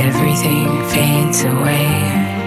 everything fades away.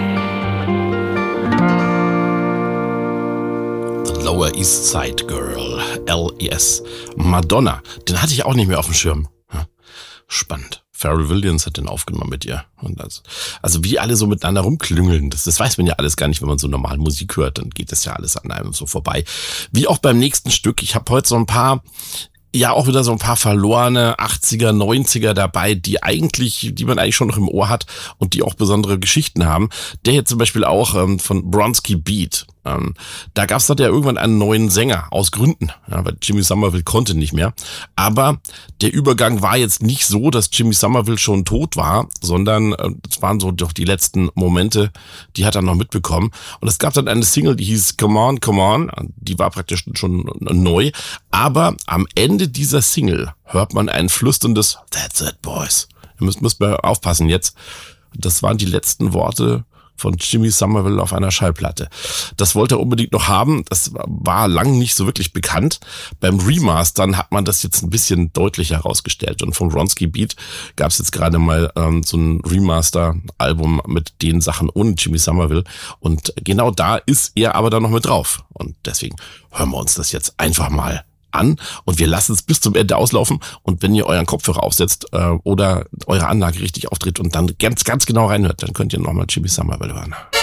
The Lower East Side Girl, LES. Madonna, den hatte ich auch nicht mehr auf dem Schirm. Spannend. Pharrell Williams hat den aufgenommen mit ihr. Und also wie alle so miteinander rumklüngeln, das weiß man ja alles gar nicht, wenn man so normal Musik hört, dann geht das ja alles an einem so vorbei. Wie auch beim nächsten Stück. Ich habe heute so ein paar, ja auch wieder so ein paar verlorene 80er, 90er dabei, die man eigentlich schon noch im Ohr hat und die auch besondere Geschichten haben. Der hier zum Beispiel auch von Bronski Beat. Da gab es dann ja irgendwann einen neuen Sänger, aus Gründen, ja, weil Jimmy Somerville konnte nicht mehr. Aber der Übergang war jetzt nicht so, dass Jimmy Somerville schon tot war, sondern es waren so doch die letzten Momente, die hat er noch mitbekommen. Und es gab dann eine Single, die hieß Come On, Come On, die war praktisch schon neu. Aber am Ende dieser Single hört man ein flüsterndes That's it, boys. Ihr müsst mal aufpassen jetzt. Das waren die letzten Worte von Jimmy Somerville auf einer Schallplatte. Das wollte er unbedingt noch haben. Das war lang nicht so wirklich bekannt. Beim Remastern hat man das jetzt ein bisschen deutlicher herausgestellt. Und von Bronski Beat gab es jetzt gerade mal so ein Remaster-Album mit den Sachen ohne Jimmy Somerville. Und genau da ist er aber dann noch mit drauf. Und deswegen hören wir uns das jetzt einfach mal an und wir lassen es bis zum Ende auslaufen. Und wenn ihr euren Kopfhörer aufsetzt oder eure Anlage richtig aufdreht und dann ganz, ganz genau reinhört, dann könnt ihr nochmal Jimmy Somerville hören.